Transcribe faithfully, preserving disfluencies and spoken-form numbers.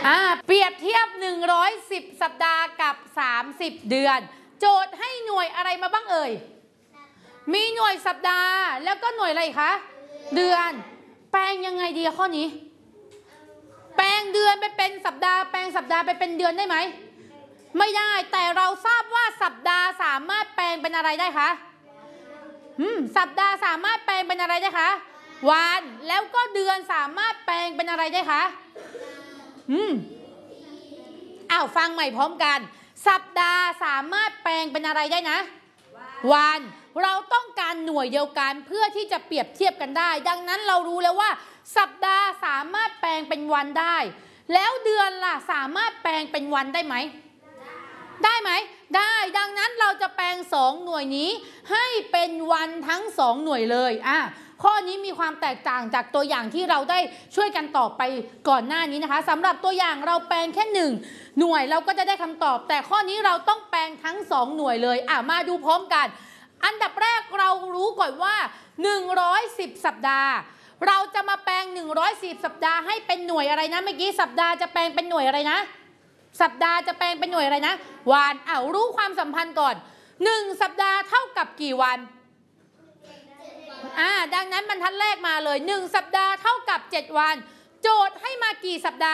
อ่าเปรียบเทียบหนึ่งร้อยสิบสัปดาห์กับสามสิบเดือนโจทย์ให้หน่วยอะไรมาบ้างเอ่ยมีหน่วยสัปดาห์แล้วก็หน่วยอะไรคะเดือนแปลงยังไงดีข้อนี้แปลงเดือนไปเป็นสัปดาห์แปลงสัปดาห์ไปเป็นเดือนได้ไหมไม่ได้แต่เราทราบว่าสัปดาห์สามารถแปลงเป็นอะไรได้คะอืมสัปดาห์สามารถแปลงเป็นอะไรได้คะวันแล้วก็เดือนสามารถแปลงเป็นอะไรได้คะอืมอ้าวฟังใหม่พร้อมกันสัปดาห์สามารถแปลงเป็นอะไรได้นะวันเราต้องการหน่วยเดียวกันเพื่อที่จะเปรียบเทียบกันได้ดังนั้นเรารู้แล้วว่าสัปดาห์สามารถแปลงเป็นวันได้แล้วเดือนล่ะสามารถแปลงเป็นวันได้ไหมได้ไหมได้ดังนั้นเราจะแปลงสองหน่วยนี้ให้เป็นวันทั้งสองหน่วยเลยอ่ะข้อนี้มีความแตกต่างจากตัวอย่างที่เราได้ช่วยกันตอบไปก่อนหน้านี้นะคะสำหรับตัวอย่างเราแปลงแค่หนึ่งหน่วยเราก็จะได้คำตอบแต่ข้อนี้เราต้องแปลงทั้งสองหน่วยเลยอ่ะมาดูพร้อมกันอันดับแรกเรารู้ก่อนว่าหนึ่งร้อยสิบสัปดาห์เราจะมาแปลงหนึ่งร้อยสิบสัปดาห์ให้เป็นหน่วยอะไรนะเมื่อกี้สัปดาห์จะแปลงเป็นหน่วยอะไรนะสัปดาห์จะแปลงเป็นหน่วยอะไรนะวันอ้าวรู้ความสัมพันธ์ก่อนหนึ่งสัปดาห์เท่ากับกี่วันอ่าดังนั้นบรรทัดแรกมาเลยหนึ่งสัปดาห์เท่ากับเจ็ดวันโจทย์ให้มากี่สัปดาห์